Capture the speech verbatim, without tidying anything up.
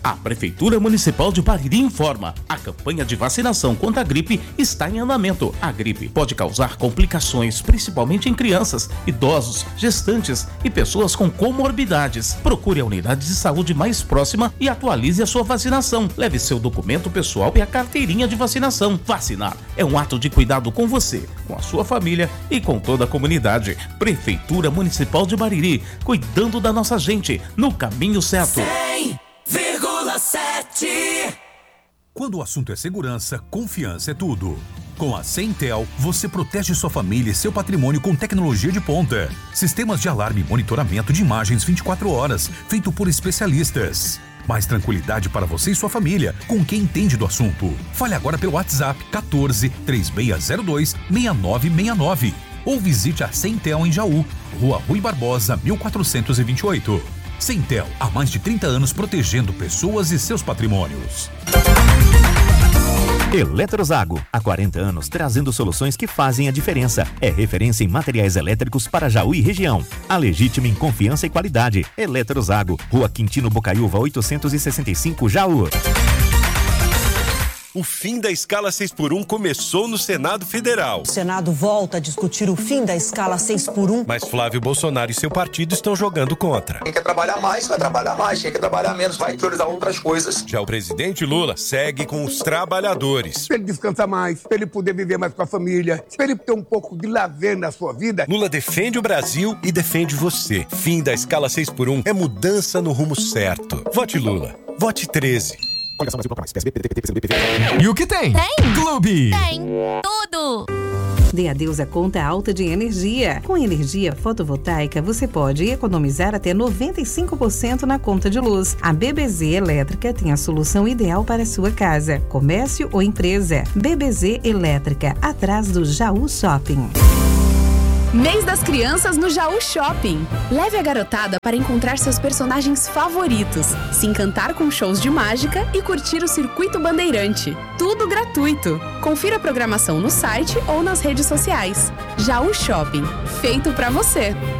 A Prefeitura Municipal de Bariri informa: a campanha de vacinação contra a gripe está em andamento. A gripe pode causar complicações, principalmente em crianças, idosos, gestantes e pessoas com comorbidades. Procure a unidade de saúde mais próxima e atualize a sua vacinação. Leve seu documento pessoal e a carteirinha de vacinação. Vacinar é um ato de cuidado com você, com a sua família e com toda a comunidade. Prefeitura Municipal de Bariri, cuidando da nossa gente, no caminho certo. cem vírgula sete. Quando o assunto é segurança, confiança é tudo. Com a Centel, você protege sua família e seu patrimônio com tecnologia de ponta. Sistemas de alarme e monitoramento de imagens vinte e quatro horas, feito por especialistas. Mais tranquilidade para você e sua família, com quem entende do assunto. Fale agora pelo WhatsApp quatorze, três seis zero dois, seis nove seis nove. Ou visite a Centel em Jaú, Rua Rui Barbosa, mil quatrocentos e vinte e oito. Centel, há mais de trinta anos protegendo pessoas e seus patrimônios. Eletrozago, há quarenta anos trazendo soluções que fazem a diferença. É referência em materiais elétricos para Jaú e região. A legítima em confiança e qualidade. Eletrozago, Rua Quintino Bocaiúva, oitocentos e sessenta e cinco, Jaú. O fim da escala seis por um começou no Senado Federal. O Senado volta a discutir o fim da escala seis por um. Mas Flávio Bolsonaro e seu partido estão jogando contra. Quem quer trabalhar mais, vai trabalhar mais. Quem quer trabalhar menos, vai priorizar outras coisas. Já o presidente Lula segue com os trabalhadores. Para ele descansar mais, para ele poder viver mais com a família, para ele ter um pouco de lazer na sua vida. Lula defende o Brasil e defende você. Fim da escala seis por um é mudança no rumo certo. Vote Lula. Vote treze. Coligação Brasil Proclamais, P S B, P D T, P C do B, P V. E o que tem? Tem! Clube! Tem! Tudo! Dê adeus à conta alta de energia. Com energia fotovoltaica, você pode economizar até noventa e cinco por cento na conta de luz. A B B Z Elétrica tem a solução ideal para a sua casa, comércio ou empresa. B B Z Elétrica, atrás do Jaú Shopping. Mês das Crianças no Jaú Shopping. Leve a garotada para encontrar seus personagens favoritos, se encantar com shows de mágica e curtir o Circuito Bandeirante. Tudo gratuito. Confira a programação no site ou nas redes sociais. Jaú Shopping, feito pra você.